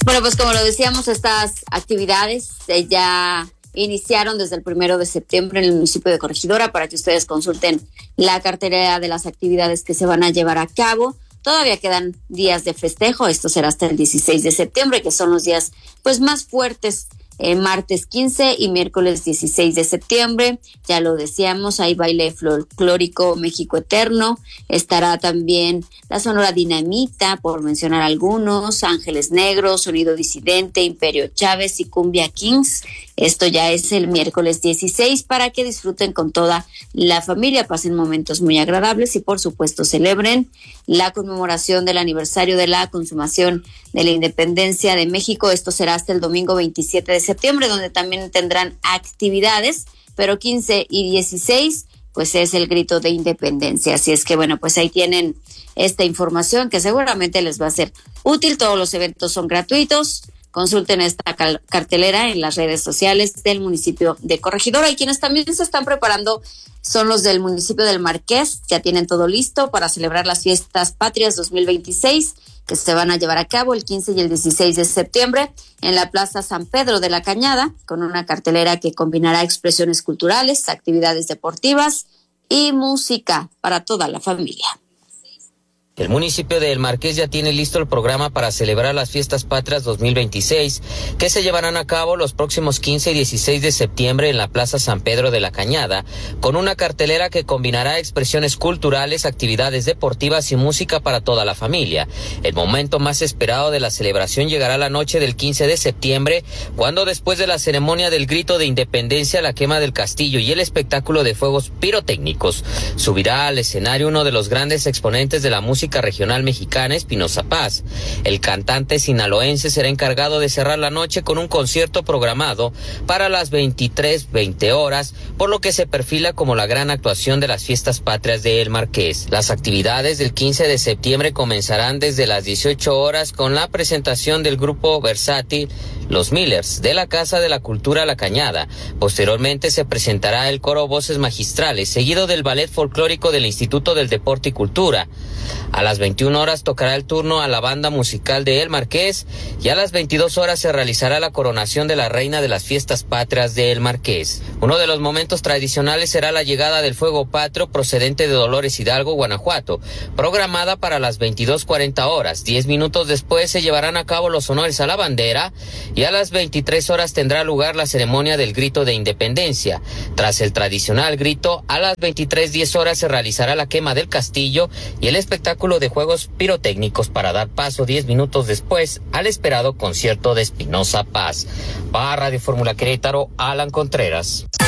Bueno, pues como lo decíamos, estas actividades ya iniciaron desde el 1 de septiembre en el municipio de Corregidora para que ustedes consulten la cartera de las actividades que se van a llevar a cabo. Todavía quedan días de festejo, esto será hasta el 16 de septiembre, que son los días pues más fuertes, martes 15 y miércoles 16 de septiembre. Ya lo decíamos, hay baile folclórico México Eterno, estará también la Sonora Dinamita, por mencionar algunos, Ángeles Negros, Sonido Disidente, Imperio Chávez y Cumbia Kings. Esto ya es el miércoles 16 para que disfruten con toda la familia, pasen momentos muy agradables y por supuesto celebren la conmemoración del aniversario de la consumación de la independencia de México. Esto será hasta el domingo 27 de septiembre, donde también tendrán actividades, pero 15 y 16 pues es el grito de independencia. Así es que bueno, pues ahí tienen esta información que seguramente les va a ser útil. Todos los eventos son gratuitos. Consulten esta cartelera en las redes sociales del municipio de Corregidora, y quienes también se están preparando son los del municipio del Marqués. Ya tienen todo listo para celebrar las fiestas patrias 2026 que se van a llevar a cabo el 15 y el 16 de septiembre en la Plaza San Pedro de la Cañada, con una cartelera que combinará expresiones culturales, actividades deportivas y música para toda la familia. El municipio de El Marqués ya tiene listo el programa para celebrar las Fiestas Patrias 2026, que se llevarán a cabo los próximos 15 y 16 de septiembre en la Plaza San Pedro de la Cañada, con una cartelera que combinará expresiones culturales, actividades deportivas y música para toda la familia. El momento más esperado de la celebración llegará la noche del 15 de septiembre, cuando después de la ceremonia del grito de independencia, la quema del castillo y el espectáculo de fuegos pirotécnicos, subirá al escenario uno de los grandes exponentes de la música regional mexicana, Espinoza Paz. El cantante sinaloense será encargado de cerrar la noche con un concierto programado para las 23:20 horas, por lo que se perfila como la gran actuación de las Fiestas Patrias de El Marqués. Las actividades del 15 de septiembre comenzarán desde las 18 horas con la presentación del grupo versátil Los Millers de la Casa de la Cultura La Cañada. Posteriormente se presentará el coro Voces Magistrales, seguido del ballet folclórico del Instituto del Deporte y Cultura. A las 21 horas tocará el turno a la banda musical de El Marqués, y a las 22 horas se realizará la coronación de la reina de las Fiestas Patrias de El Marqués. Uno de los momentos tradicionales será la llegada del fuego patrio procedente de Dolores Hidalgo, Guanajuato, programada para las 22:40 horas. 10 minutos después se llevarán a cabo los honores a la bandera, y a las 23 horas tendrá lugar la ceremonia del grito de independencia. Tras el tradicional grito, a las 23:10 horas se realizará la quema del castillo y el espectáculo de juegos pirotécnicos para dar paso 10 minutos después al esperado concierto de Espinoza Paz. Para Radio Fórmula Querétaro, Alan Contreras.